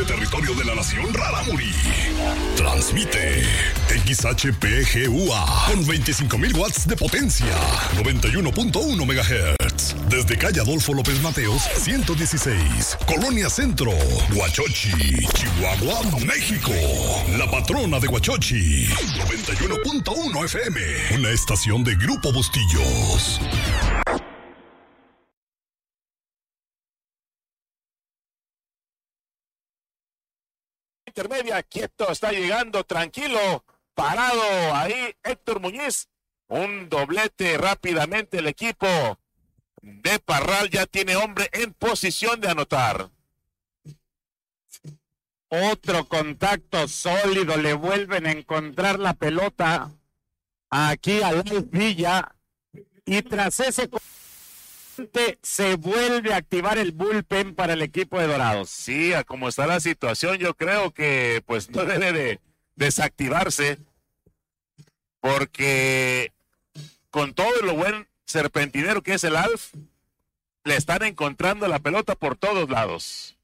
de territorio de la nación Rarámuri. Transmite XHPGUA con 25,000 watts de potencia, 91.1 MHz. Desde calle Adolfo López Mateos, 116, Colonia Centro, Huachochi, Chihuahua, México. La patrona de Huachochi, 91.1 FM. Una estación de Grupo Bustillos. Intermedia, quieto, está llegando, tranquilo, parado ahí Héctor Muñiz, un doblete rápidamente el equipo de Parral ya tiene hombre en posición de anotar. Otro contacto sólido, le vuelven a encontrar la pelota aquí a Luz Villa y tras ese se vuelve a activar el bullpen para el equipo de Dorados. Sí, a como está la situación, yo creo que pues no debe de desactivarse, porque con todo lo buen serpentinero que es el Alf, le están encontrando la pelota por todos lados.